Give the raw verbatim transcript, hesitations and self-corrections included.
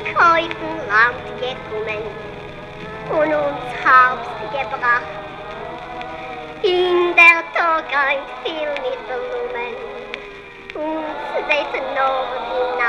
Käufenland gekommen und uns Haus gebracht. In der Tag ein viel mit